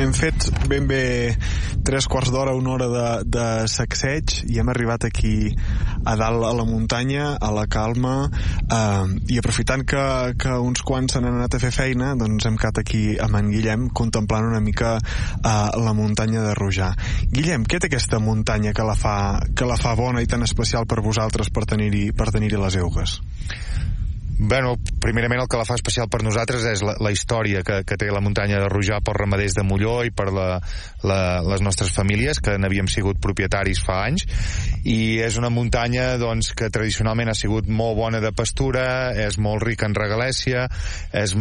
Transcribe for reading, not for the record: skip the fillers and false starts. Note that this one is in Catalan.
Hem fet ben bé 3/4 d'hora, una hora de sacseig i hem arribat aquí a dalt a la muntanya, a la calma, i aprofitant que uns quants s'han anat a fer feina, doncs hem quedat aquí amb en Guillem contemplant una mica la muntanya de Rojà. Guillem, què té aquesta muntanya que la fa bona i tan especial per vosaltres per tenir-hi les eugues? Bueno, primerament el que la fa especial per nosaltres és la història que té la muntanya de Rojà pels ramaders de Molló i per les nostres famílies, que n'havíem sigut propietaris fa anys, i és una muntanya doncs, que tradicionalment ha sigut molt bona de pastura, és molt rica en regalèssia, és